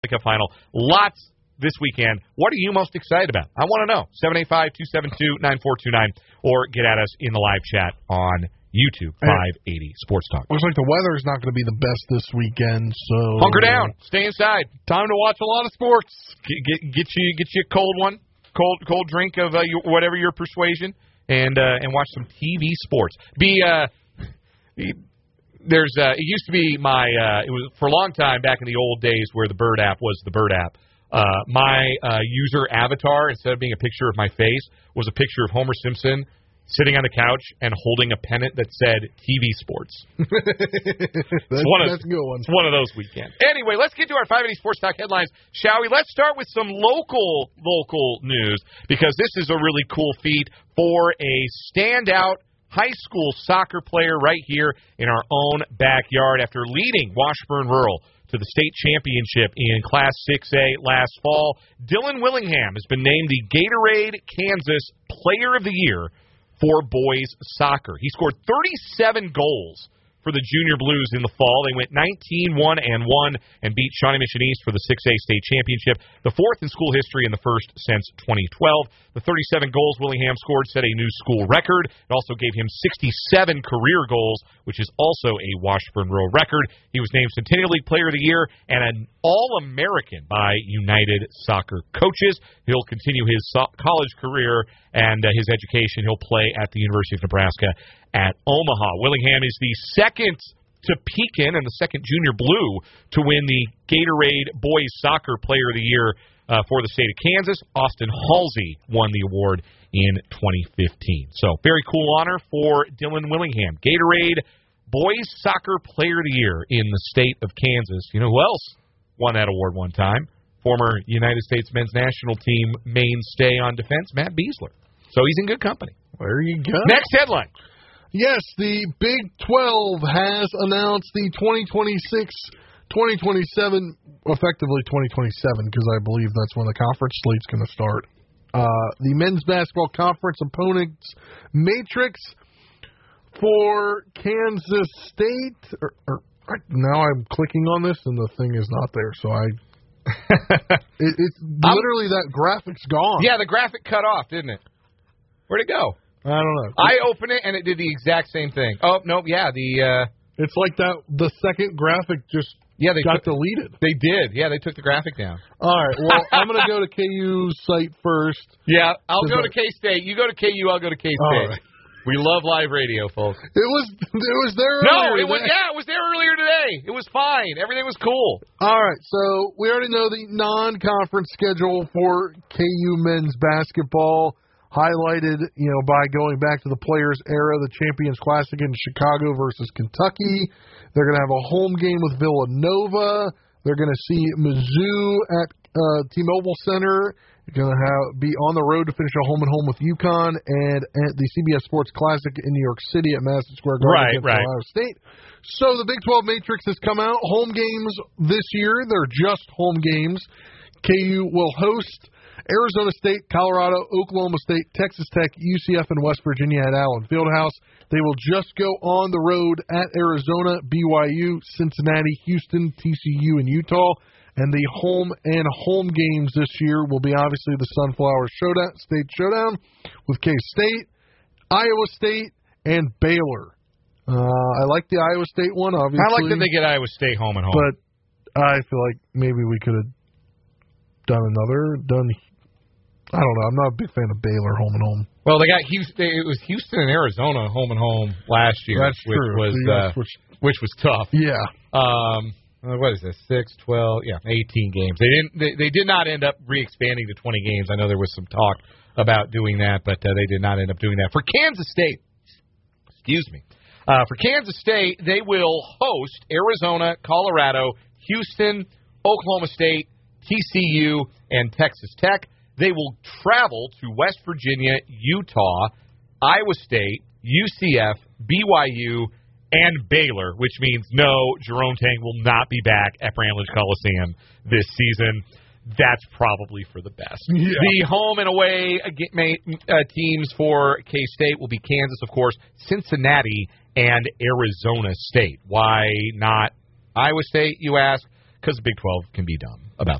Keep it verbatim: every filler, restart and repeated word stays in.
Cup final. Lots this weekend. What are you most excited about? I want to know. seven eight five, two seven two, nine four two nine or get at us in the live chat on YouTube, five eighty Sports Talk. Looks like the weather's not going to be the best this weekend, so... Hunker down. Stay inside. Time to watch a lot of sports. Get, get, get you get you a cold one, cold cold drink of uh, your, whatever your persuasion, and uh, and watch some T V sports. Be... Uh, be There's uh, it used to be my uh, it was for a long time back in the old days where the Bird app was the Bird app. Uh, my uh, user avatar, instead of being a picture of my face, was a picture of Homer Simpson sitting on the couch and holding a pennant that said T V Sports. that's, one of, that's a good one. It's one of those weekends. Anyway, let's get to our five eighty Sports Talk headlines, shall we? Let's start with some local local news because this is a really cool feat for a standout high school soccer player right here in our own backyard after leading Washburn Rural to the state championship in Class six A last fall. Dylan Willingham has been named the Gatorade Kansas Player of the Year for boys soccer. He scored thirty-seven goals for the Junior Blues in the fall. They went nineteen one and one and beat Shawnee Mission East for the six A state championship, the fourth in school history and the first since twenty twelve. The thirty-seven goals Willingham scored set a new school record. It also gave him sixty-seven career goals, which is also a Washburn Rural record. He was named Centennial League Player of the Year and an All-American by United Soccer Coaches. He'll continue his so- college career and uh, his education. He'll play at the University of Nebraska at Omaha. Willingham is the second to Pekin and the second Junior Blue to win the Gatorade Boys Soccer Player of the Year uh, for the state of Kansas. Austin Halsey won the award in twenty fifteen. So, very cool honor for Dylan Willingham. Gatorade Boys Soccer Player of the Year in the state of Kansas. You know who else won that award one time? Former United States men's national team mainstay on defense, Matt Beasler. So, he's in good company. There you go. Next headline. Yes, the Big twelve has announced the twenty twenty-six twenty twenty-seven, effectively twenty twenty-seven, because I believe that's when the conference slate's going to start. Uh, the men's basketball conference opponents matrix for Kansas State. Or, or, now I'm clicking on this, and the thing is not there, so I... it, it's literally that graphic's gone. Yeah, the graphic cut off, didn't it? Where'd it go? I don't know. I opened it, and it did the exact same thing. Oh, no, yeah, the... Uh, it's like that. The second graphic just yeah, they got took, deleted. They did. Yeah, they took the graphic down. All right, well, I'm going to go to K U's site first. Yeah, I'll go I, to K-State. You go to K U, I'll go to K-State. All right. We love live radio, folks. It was it was there no, earlier it was, yeah, it was there earlier today. It was fine. Everything was cool. All right, so we already know the non-conference schedule for K U men's basketball, highlighted, you know, by going back to the Players' Era, the Champions Classic in Chicago versus Kentucky. They're going to have a home game with Villanova. They're going to see Mizzou at uh, T-Mobile Center. They're going to have be on the road to finish a home and home with UConn, and at the C B S Sports Classic in New York City at Madison Square Garden right, against right. Ohio State. So the Big twelve Matrix has come out. Home games this year, they're just home games. K U will host Arizona State, Colorado, Oklahoma State, Texas Tech, U C F, and West Virginia at Allen Fieldhouse. They will just go on the road at Arizona, B Y U, Cincinnati, Houston, T C U, and Utah. And the home and home games this year will be obviously the Sunflower Showdown, State Showdown with K-State, Iowa State, and Baylor. Uh, I like the Iowa State one, obviously. I like that they get Iowa State home and home. But I feel like maybe we could have done another, done, I don't know. I'm not a big fan of Baylor home and home. Well, they got Houston. It was Houston and Arizona home and home last year. That's which true. Was, uh, which, which was tough. Yeah. Um, what is this? Six, twelve, yeah, eighteen games. They didn't. They, they did not end up re-expanding to twenty games. I know there was some talk about doing that, but uh, they did not end up doing that. For Kansas State, excuse me. Uh, for Kansas State, they will host Arizona, Colorado, Houston, Oklahoma State, T C U, and Texas Tech. They will travel to West Virginia, Utah, Iowa State, U C F, B Y U, and Baylor, which means no, Jerome Tang will not be back at Bramlage Coliseum this season. That's probably for the best. Yeah. The home and away uh, teams for K-State will be Kansas, of course, Cincinnati, and Arizona State. Why not Iowa State, you ask? Because the Big twelve can be done.